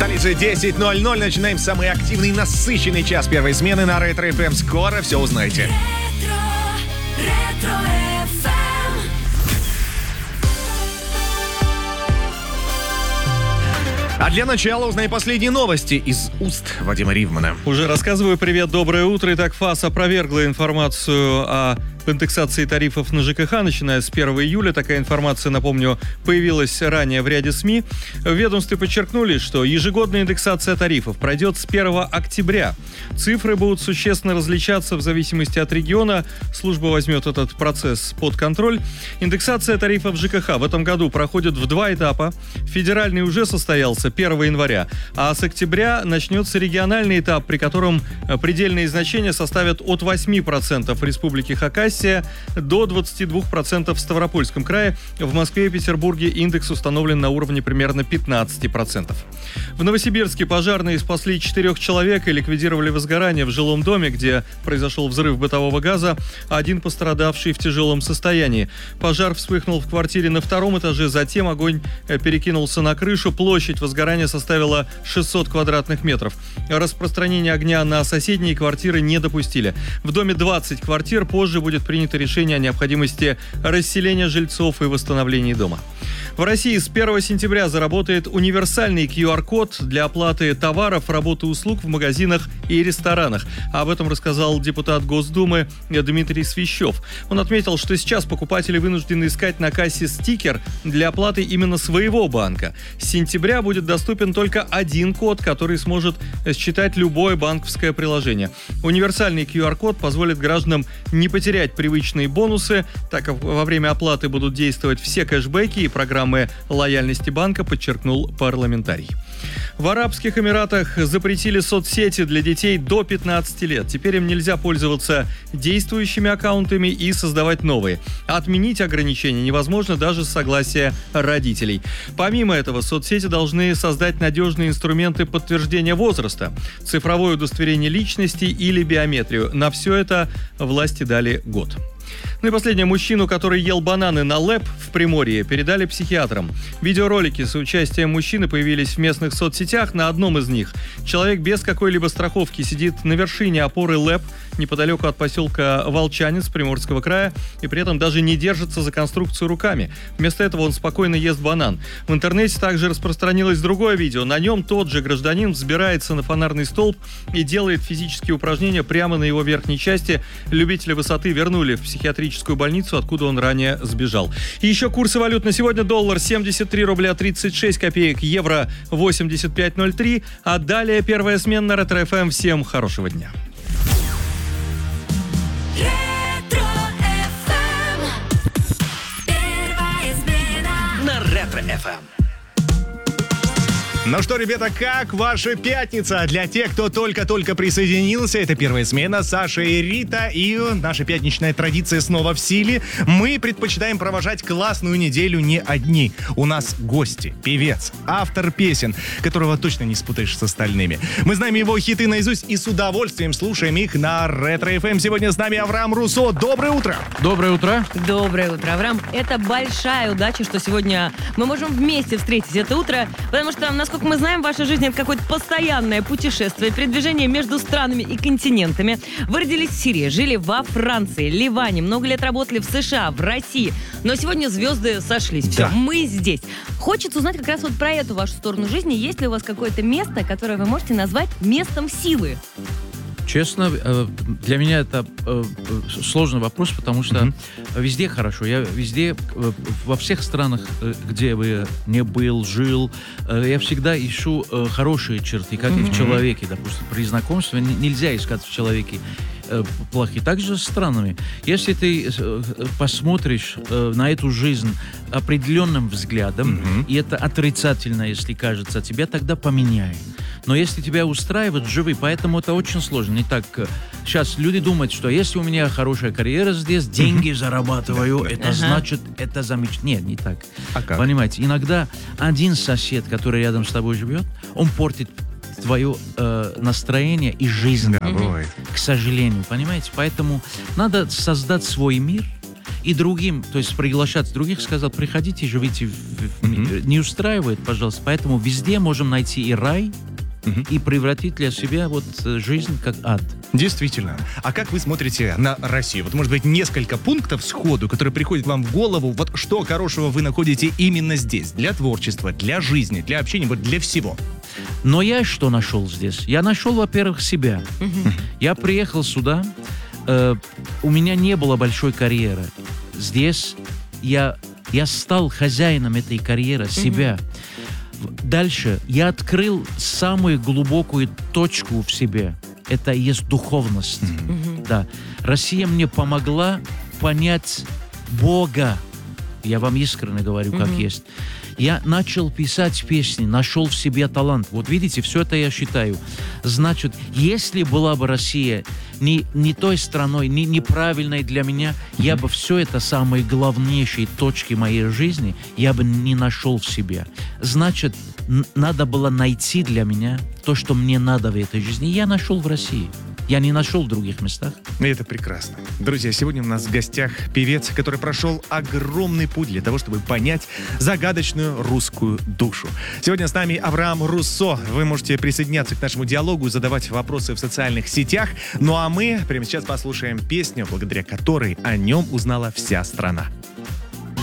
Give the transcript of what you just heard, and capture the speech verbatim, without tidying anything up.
столице десять ноль ноль. Начинаем самый активный и насыщенный час первой смены на Ретро эф эм. Скоро все узнаете. Ретро, Ретро эф эм. А для начала узнаем последние новости из уст Вадима Ривмана. Уже рассказываю. Привет, доброе утро. Итак, ФАС опровергла информацию о индексации тарифов на ЖКХ, начиная с первого июля. Такая информация, напомню, появилась ранее в ряде СМИ. В ведомстве подчеркнули, что ежегодная индексация тарифов пройдет с первого октября. Цифры будут существенно различаться в зависимости от региона. Служба возьмет этот процесс под контроль. Индексация тарифов ЖКХ в этом году проходит в два этапа. Федеральный уже состоялся первого января, а с октября начнется региональный этап, при котором предельные значения составят от восьми процентов в Республике Хакасия до двадцати двух процентов в Ставропольском крае. В Москве и Петербурге индекс установлен на уровне примерно пятнадцати процентов. В Новосибирске пожарные спасли четырех человек и ликвидировали возгорание в жилом доме, где произошел взрыв бытового газа, один пострадавший в тяжелом состоянии. Пожар вспыхнул в квартире на втором этаже, затем огонь перекинулся на крышу. Площадь возгорания составила шестьсот квадратных метров. Распространение огня на соседние квартиры не допустили. В доме двадцать квартир, позже будет принято решение о необходимости расселения жильцов и восстановлении дома. В России с первого сентября заработает универсальный ку ар-код для оплаты товаров, работы и услуг в магазинах и ресторанах. Об этом рассказал депутат Госдумы Дмитрий Свищев. Он отметил, что сейчас покупатели вынуждены искать на кассе стикер для оплаты именно своего банка. С сентября будет доступен только один код, который сможет считать любое банковское приложение. Универсальный ку ар-код позволит гражданам не потерять привычные бонусы, так как во время оплаты будут действовать все кэшбэки и программы лояльности банка, подчеркнул парламентарий. В Арабских Эмиратах запретили соцсети для детей до пятнадцати лет. Теперь им нельзя пользоваться действующими аккаунтами и создавать новые. Отменить ограничения невозможно даже с согласия родителей. Помимо этого, соцсети должны создать надежные инструменты подтверждения возраста, цифровое удостоверение личности или биометрию. На все это власти дали год. Ну и последнее. Мужчину, который ел бананы на ЛЭП в Приморье, передали психиатрам. Видеоролики с участием мужчины появились в местных соцсетях. На одном из них человек без какой-либо страховки сидит на вершине опоры ЛЭП неподалеку от поселка Волчанец Приморского края и при этом даже не держится за конструкцию руками. Вместо этого он спокойно ест банан. В интернете также распространилось другое видео. На нем тот же гражданин взбирается на фонарный столб и делает физические упражнения прямо на его верхней части. Любители высоты вернули в психиатрическую больницу, откуда он ранее сбежал. И еще курсы валют на сегодня. Доллар семьдесят три рубля тридцать шесть копеек, евро восемьдесят пять ноль три. А далее первая смена на Ретро эф эм. Всем хорошего дня. Ретро эф эм. Первая смена на Ретро эф эм. Ну что, ребята, как ваша пятница? Для тех, кто только-только присоединился, это первая смена. Саша и Рита, и наша пятничная традиция снова в силе. Мы предпочитаем провожать классную неделю не одни. У нас гости, певец, автор песен, которого точно не спутаешь с остальными. Мы знаем его хиты наизусть и с удовольствием слушаем их на Ретро эф эм. Сегодня с нами Авраам Руссо. Доброе утро! Доброе утро. Доброе утро, Авраам. Это большая удача, что сегодня мы можем вместе встретить это утро, потому что, насколько мы знаем, ваша жизнь — это какое-то постоянное путешествие, передвижение между странами и континентами. Вы родились в Сирии, жили во Франции, Ливане, много лет работали в США, в России. Но сегодня звезды сошлись. Все, Да. мы здесь. Хочется узнать как раз вот про эту вашу сторону жизни. Есть ли у вас какое-то место, которое вы можете назвать местом силы? Честно, э, для меня это э, сложный вопрос, потому что Мгм. везде хорошо. Я везде, э, во всех странах, э, где бы не был, жил, э, я всегда ищу э, хорошие черты, как и в человеке. Допустим, при знакомстве н- нельзя искать в человеке э, плохие. Также с странами. Если ты э, посмотришь э, на эту жизнь определенным взглядом, Мгм. и это отрицательно, если кажется, тебя тогда поменяет. Но если тебя устраивает, живи. Поэтому это очень сложно. Не так. э, Сейчас люди думают, что если у меня хорошая карьера здесь, деньги зарабатываю, это Ага. значит, это замечательно. Нет, не так. А как? Понимаете, иногда один сосед, который рядом с тобой живет, он портит твое э, настроение и жизнь. Да, бывает. К сожалению, понимаете? Поэтому надо создать свой мир И другим, то есть приглашать других, сказал, приходите, живите, в- в- Мгм. не устраивает, пожалуйста. Поэтому везде можем найти и рай, Мгм. и превратить для себя вот э, жизнь как ад. Действительно. А как вы смотрите на Россию? Вот, может быть, несколько пунктов сходу, которые приходят вам в голову. Вот что хорошего вы находите именно здесь? Для творчества, для жизни, для общения, вот для всего. Но я что нашел здесь? Я нашел, во-первых, себя. Я приехал сюда, э, у меня не было большой карьеры. Здесь я, я стал хозяином этой карьеры, себя. В- Дальше я открыл самую глубокую точку в себе. Это и есть духовность. Да. Россия мне помогла понять Бога. Я вам искренне говорю, как есть. Я начал писать песни, нашел в себе талант. Вот видите, все это я считаю. Значит, если была бы Россия не, не той страной, не, неправильной для меня, я бы все это самые главнейшие точки моей жизни, я бы не нашел в себе. Значит, н- надо было найти для меня то, что мне надо в этой жизни. Я нашел в России. Я не нашел в других местах. И это прекрасно. Друзья, сегодня у нас в гостях певец, который прошел огромный путь для того, чтобы понять загадочную русскую душу. Сегодня с нами Авраам Руссо. Вы можете присоединяться к нашему диалогу, задавать вопросы в социальных сетях. Ну а мы прямо сейчас послушаем песню, благодаря которой о нем узнала вся страна.